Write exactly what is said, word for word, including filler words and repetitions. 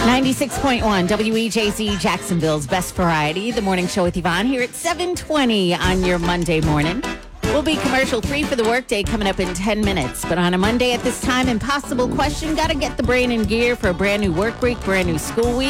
ninety-six point one W E J C, Jacksonville's best variety. The morning show with Yvonne here at seven twenty on your Monday morning. We'll be commercial free for the workday coming up in ten minutes. But on a Monday at this time, impossible question. Got to get the brain in gear for a brand new work week, brand new school week.